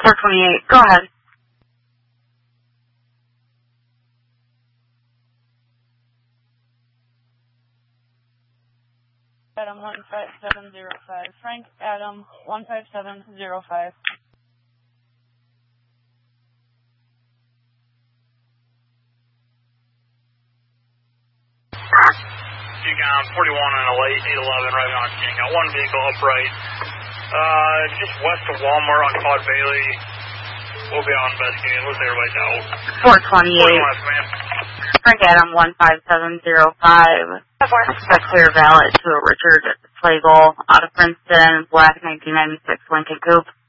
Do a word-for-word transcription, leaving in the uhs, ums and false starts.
four twenty-eight, go ahead. Adam one five seven zero five. Frank Adam one five seven zero five. Yukon forty-one and eight eleven right on King. Got one vehicle upright. Uh, just west of Walmart on Todd Bailey. We'll be on investigating. Looks like everybody's out. four twenty-eight. West, man. Frank Adam one five seven zero five. A clear valet to a Richard Slagle out of Princeton, black nineteen ninety-six Lincoln Coupe.